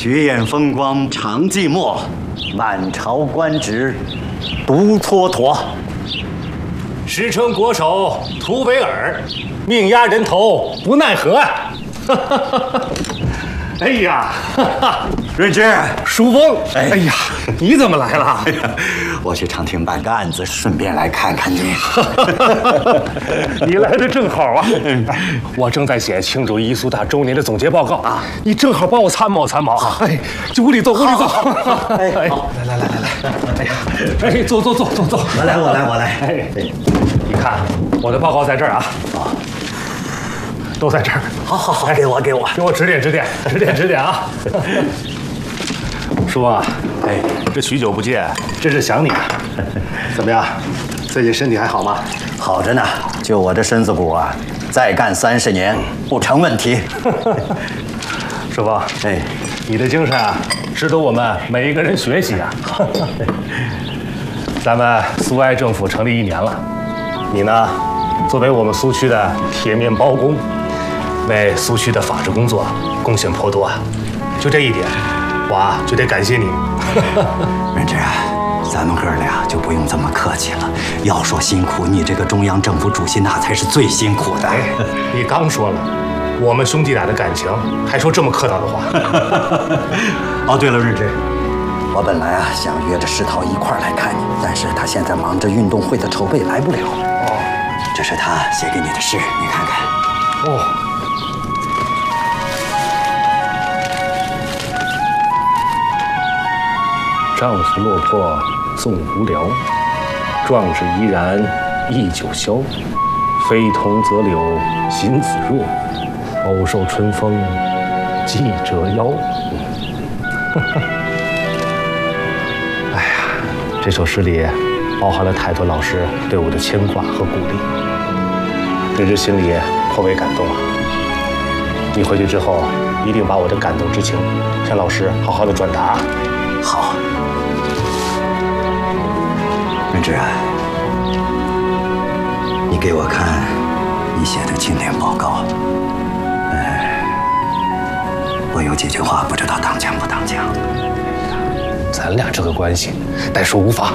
雪眼风光常寂寞，满朝官职独蹉跎。 时称国手图维尔，命压人头不奈何。哎呀， 润之， 书峰，哎呀，你怎么来了？ 我去长亭办个案子，顺便来看看你。 你来的正好啊！我正在写庆祝伊苏大周年的总结报告啊，你正好帮我参谋参谋。哎，就屋里坐，屋里坐。 哎，好，来。 哎呀，哎，坐。 我来。 哎，你看我的报告在这儿啊。都在这儿。 好，给我指点啊！叔啊，哎，这许久不见，真是想你啊。怎么样，最近身体还好吗？ 好着呢，就我这身子骨啊，再干30年不成问题。 叔父， 哎， 你的精神啊，值得我们每一个人学习啊。咱们苏埃政府成立1年了，你呢，作为我们苏区的铁面包工，为苏区的法治工作贡献颇多啊！就这一点，我啊就得感谢你。 润之啊，咱们哥俩就不用这么客气了。要说辛苦，你这个中央政府主席那才是最辛苦的。 哎，你刚说了，我们兄弟俩的感情，还说这么客套的话。 哦，对了，润之，我本来啊想约着石涛一块儿来看你，但是他现在忙着运动会的筹备，来不了。哦，这是他写给你的诗，你看看。 哦。丈夫落魄纵无聊，壮士怡然忆九霄。非同则柳行子若，偶受春风寄折腰。哎呀，这首诗里包含了太多老师对我的牵挂和鼓励，润之心里颇为感动啊。你回去之后一定把我的感动之情向老师好好的转达。 好。润之啊，你给我看你写的庆典报告。我有几句话不知道当讲不当讲。 咱俩这个关系，代说无妨。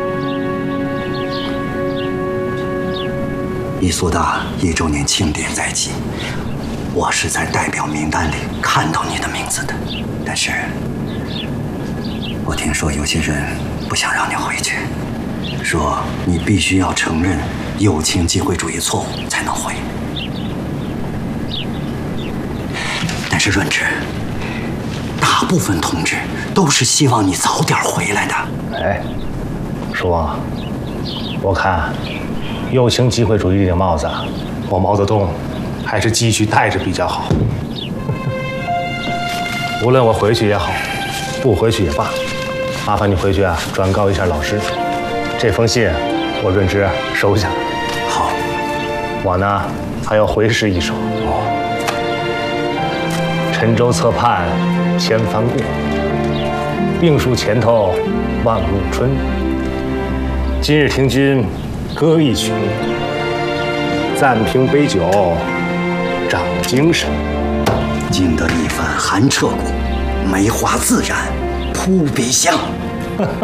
伊苏大1周年庆典在即，我是在代表名单里看到你的名字的，但是我听说有些人不想让你回去，说你必须要承认右倾机会主义错误才能回。但是润之，大部分同志都是希望你早点回来的。 哎，叔啊，我看右倾机会主义这顶帽子，我毛泽东还是继续戴着比较好。无论我回去也好，不回去也罢，麻烦你回去啊，转告一下老师，这封信我润之收下了。 好， 我呢还要回诗一首。沉舟侧畔千帆过，病树前头万木春。今日听君歌一曲，暂凭杯酒长精神。 经得一番寒彻骨，梅花自然扑鼻香。